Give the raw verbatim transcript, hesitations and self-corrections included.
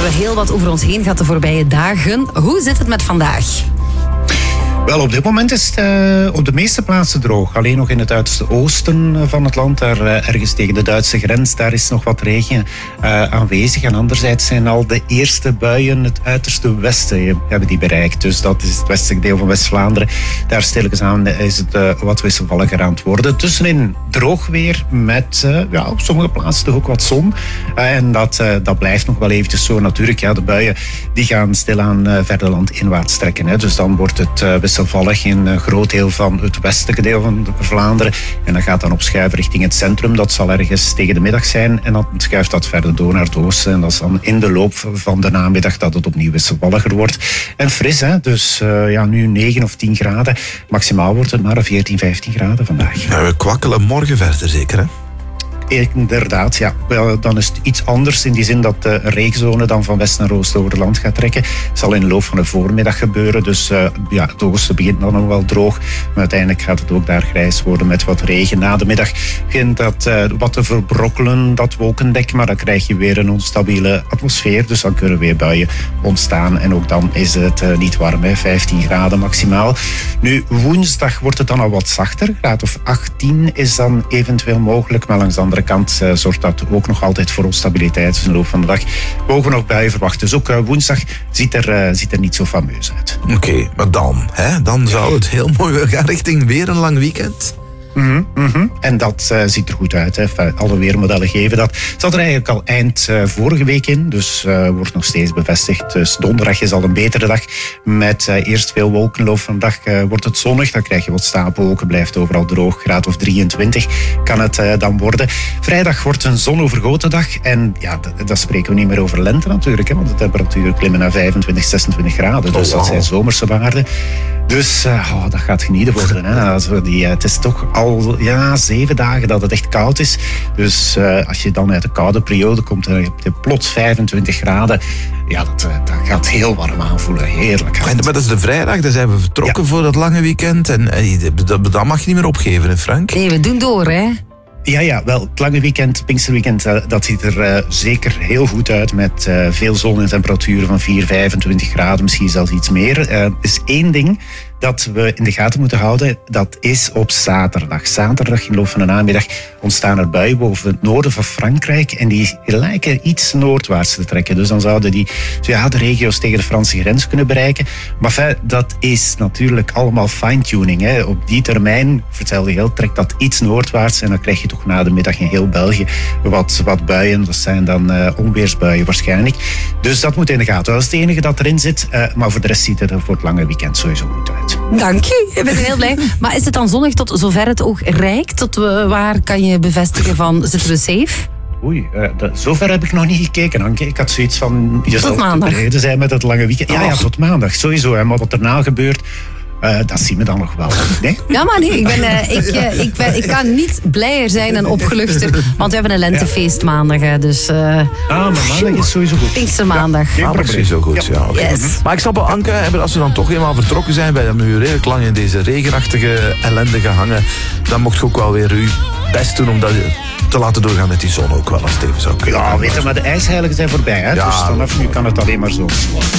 heel wat over ons heen gehad de voorbije dagen. Hoe zit het met vandaag? Wel, op dit moment is het uh, op de meeste plaatsen droog. Alleen nog in het uiterste oosten van het land, daar uh, ergens tegen de Duitse grens, daar is nog wat regen uh, aanwezig. En anderzijds zijn al de eerste buien het uiterste westen hebben die bereikt. Dus dat is het westelijk deel van West-Vlaanderen. Daar stilletjes aan is het uh, wat wisselvalliger aan het worden. Tussenin droog weer met uh, ja, op sommige plaatsen toch ook wat zon. Uh, en dat, uh, dat blijft nog wel eventjes zo. Natuurlijk, ja, de buien die gaan stilaan uh, verder landinwaarts trekken. Hè. Dus dan wordt het uh, wisselvallig in een groot deel van het westelijke deel van Vlaanderen. En dat gaat dan opschuiven richting het centrum. Dat zal ergens tegen de middag zijn. En dan schuift dat verder door naar het oosten. En dat is dan in de loop van de namiddag dat het opnieuw wisselvalliger wordt. En fris, hè. Dus uh, ja, nu negen of tien graden. Maximaal wordt het maar veertien, vijftien graden vandaag. Ja, we kwakkelen morgen verder zeker, hè? Inderdaad, ja. Dan is het iets anders in die zin dat de regenzone dan van west naar oost over het land gaat trekken. Dat zal in de loop van de voormiddag gebeuren. Dus uh, ja, het oosten begint dan nog wel droog. Maar uiteindelijk gaat het ook daar grijs worden met wat regen. Na de middag begint dat uh, wat te verbrokkelen, dat wolkendek. Maar dan krijg je weer een onstabiele atmosfeer. Dus dan kunnen weer buien ontstaan. En ook dan is het uh, niet warm, hè. vijftien graden maximaal. Nu, woensdag wordt het dan al wat zachter. Graad of achttien is dan eventueel mogelijk. Maar langs de andere kant uh, zorgt dat ook nog altijd voor onstabiliteit in de loop van de dag. Mogen we nog buien verwachten. Dus ook uh, woensdag ziet er, uh, ziet er niet zo fameus uit. Oké, okay, maar dan, hè, dan zou het heel mooi gaan richting weer een lang weekend. Mm-hmm, mm-hmm. En dat uh, ziet er goed uit. Hè. Enfin, alle weermodellen geven dat. Het zat er eigenlijk al eind uh, vorige week in, dus uh, wordt nog steeds bevestigd. Dus donderdag is al een betere dag. Met uh, eerst veel wolken. Loop van de dag uh, wordt het zonnig. Dan krijg je wat stapelwolken, blijft overal droog. Graad of drieëntwintig kan het uh, dan worden. Vrijdag wordt een zonovergoten dag. En ja, d- dat spreken we niet meer over lente natuurlijk. Hè, want de temperaturen klimmen naar vijfentwintig, zesentwintig graden. Dus oh, wow. Dat zijn zomerse waarden. Dus uh, oh, dat gaat genieten worden. Hè. Also die, uh, het is toch al ja, zeven dagen dat het echt koud is. Dus uh, als je dan uit de koude periode komt en je hebt plots vijfentwintig graden. Ja, dat, uh, dat gaat heel warm aanvoelen. Heerlijk. En, maar dat is de vrijdag, dan zijn we vertrokken ja. voor dat lange weekend. En, en dat, dat mag je niet meer opgeven, hè Frank? Nee, we doen door, hè? Ja, ja, wel, het lange weekend, Pinksterweekend, uh, dat ziet er uh, zeker heel goed uit met uh, veel zon en temperaturen van vier, vijfentwintig graden, misschien zelfs iets meer. Er uh, is één ding dat we in de gaten moeten houden, dat is op zaterdag. Zaterdag in de loop van de namiddag ontstaan er buien boven het noorden van Frankrijk en die lijken iets noordwaarts te trekken. Dus dan zouden die ja, de regio's tegen de Franse grens kunnen bereiken. Maar enfin, dat is natuurlijk allemaal fine-tuning. Hè. Op die termijn, vertelde Geld, trekt dat iets noordwaarts en dan krijg je toch na de middag in heel België wat, wat buien. Dat zijn dan uh, onweersbuien waarschijnlijk. Dus dat moet in de gaten. Dat is het enige dat erin zit. Uh, maar voor de rest ziet het er voor het lange weekend sowieso goed uit. Dank je, ik ben heel blij. Maar is het dan zonnig tot zover het oog reikt? Tot uh, waar kan je bevestigen van, zitten we safe? Oei, uh, dat, zover heb ik nog niet gekeken, Anke. Ik had zoiets van, je zal tevreden zijn met het lange weekend. Ja, ja, tot maandag, sowieso. Hè. Maar wat erna gebeurt, Uh, dat zien we dan nog wel. Nee? Ja, maar nee, ik, ben, uh, ik, uh, ik, ben, ik kan niet blijer zijn en opgeluchter. Want we hebben een lentefeest maandag. Hè, dus, uh, ah, maar maandag is sowieso goed. Pinkstermaandag. Ja, maandag is sowieso goed, ja. ja okay. Yes. Maar ik snap wel, Anke, als we dan toch eenmaal vertrokken zijn, wij hebben nu redelijk lang in deze regenachtige ellende gehangen, dan mocht je ook wel weer je best doen om dat te laten doorgaan met die zon ook wel, als het even zou kunnen. Ja, weet je, maar de ijsheiligen zijn voorbij, hè? Ja, dus vanaf nu kan het alleen maar zo.